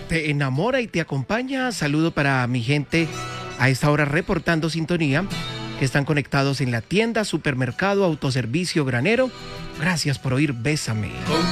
te enamora y te acompaña. Saludo para mi gente a esta hora reportando sintonía, que están conectados en la tienda, supermercado, autoservicio, granero. Gracias por oír Bésame.